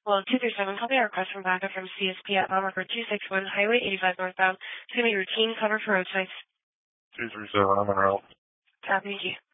Well, 237, copy our request from backup from CSP at mile marker 261, Highway 85 northbound. It's going to be routine cover for road sites. 237, I'm en route. Copy, thank you.